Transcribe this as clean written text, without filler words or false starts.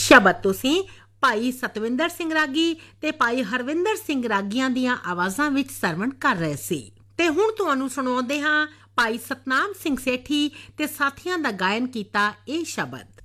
ਸ਼ਬਦ ਤੁਸੀਂ ਭਾਈ ਸਤਵਿੰਦਰ ਸਿੰਘ ਰਾਗੀ ਤੇ ਭਾਈ ਹਰਵਿੰਦਰ ਸਿੰਘ ਰਾਗੀਆਂ ਦੀਆਂ ਆਵਾਜ਼ਾਂ ਵਿੱਚ ਸਰਵਣ ਕਰ ਰਹੇ ਸੀ। ਤੇ ਹੁਣ ਤੁਹਾਨੂੰ ਸੁਣਾਉਂਦੇ ਹਾਂ ਭਾਈ ਸਤਨਾਮ ਸਿੰਘ ਸੇਠੀ ਤੇ ਸਾਥੀਆਂ ਦਾ ਗਾਇਨ ਕੀਤਾ ਇਹ ਸ਼ਬਦ।